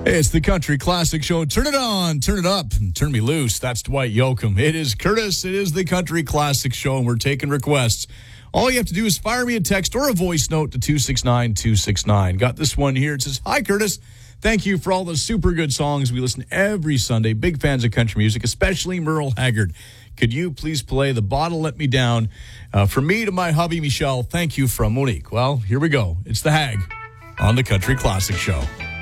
Hey, it's the Country Classic Show. Turn it on, turn it up, and turn me loose. That's Dwight Yoakam. It is Curtis. It is the Country Classic Show, and we're taking requests. All you have to do is fire me a text or a voice note to 269-269. Got this one here. It says, "Hi, Curtis. Thank you for all the super good songs we listen every Sunday. Big fans of country music, especially Merle Haggard. Could you please play The Bottle Let Me Down from me to my hubby, Michelle? Thank you, from Monique." Well, here we go. It's the Hag on the Country Classic Show.